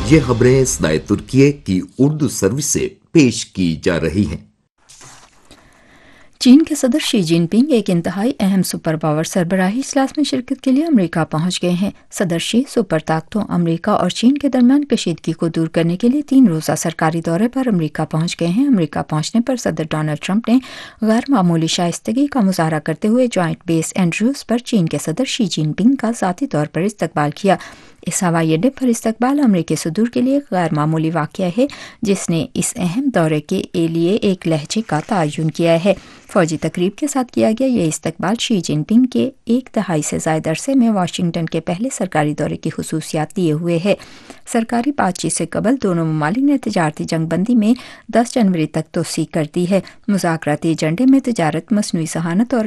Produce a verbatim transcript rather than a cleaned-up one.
ये खबरें सदाए तुर्किये की उर्दू सर्विस से पेश की जा रही हैं। चीन के सदर शी जिनपिंग एक इंतहाई अहम सुपर पावर सरबराही इजलास में शिरकत के लिए अमेरिका पहुंच गए हैं। सदर शी सुपर ताकतों अमेरिका और चीन के दरमियान कशीदगी को दूर करने के लिए तीन रोज़ा सरकारी दौरे पर अमेरिका पहुंच गए हैं। अमेरिका पहुंचने पर सदर डोनाल्ड ट्रंप ने गैर मामूली शाइस्तगी का मुजाहरा करते हुए जॉइंट बेस एंड्रूज पर चीन के सदर शी जिनपिंग का ज़ाती तौर पर इस्तकबाल किया। इस हवाई अड्डे पर इस्तकबाल अमेरिकी सदूर के लिए गैर मामूली वाक़या है, जिसने इस अहम दौरे के लिए एक लहजे का तयन किया है। फौजी तकरीब के साथ किया गया ये इस्तकबाल शी जिनपिंग के एक दहाई से ज़ायद अरसे में वाशिंगटन के पहले सरकारी दौरे की खुसूसियात लिए हुए है। सरकारी बातचीत से कबल दोनों ममालिक ने तजारती जंगबंदी में दस जनवरी तक तोसी कर दी है। मुज़ाकराती एजेंडे में तजारत, मसनूई सहानत और